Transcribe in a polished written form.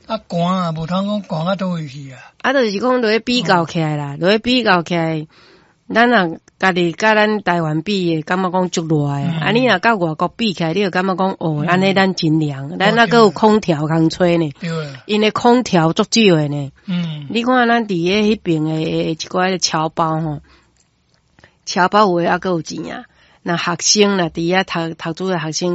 啊，寒啊，无通讲寒啊，倒位去啊？ 啊，就是讲落去比较起来啦，落去比较起来，咱若家己甲咱台湾比诶，感觉讲足热诶。啊，你若甲外国比起来，你就感觉讲哦，安尼咱真凉，咱还阁有空调通吹呢，因为空调足少诶呢。你看咱伫迄边诶一寡侨胞吼，侨胞有诶还阁有钱啊。那学生啦，伫遐读书诶学生。